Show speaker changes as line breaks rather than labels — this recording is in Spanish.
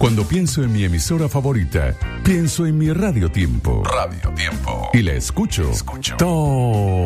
Cuando pienso en mi emisora favorita, pienso en mi Radio Tiempo. Radio Tiempo. Y la escucho todo